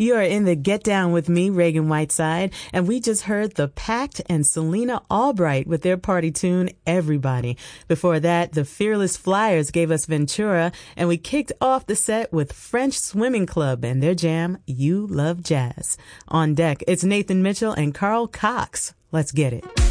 You are in the Get Down with me, Reagan Whiteside, and we just heard The Pact and Selena Albright with their party tune, Everybody. Before that, the Fearless Flyers gave us Ventura, and we kicked off the set with French Swimming Club and their jam, You Love Jazz. On deck, it's Nathan Mitchell and Carl Cox. Let's get it.